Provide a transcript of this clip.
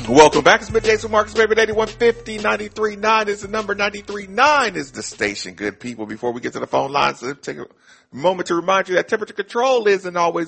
Welcome back. It's Middays with Marcus Baby. 8150 93.9 is the number. 93.9 is the station. Good people. Before we get to the phone lines, let's take a moment to remind you that temperature control is and always